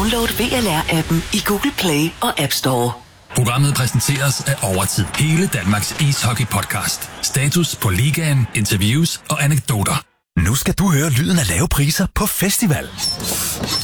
Download VLR-appen i Google Play og App Store. Programmet præsenteres af Overtid. Hele Danmarks ishockey-podcast. Status på ligaen, interviews og anekdoter. Nu skal du høre lyden af lave priser på festival.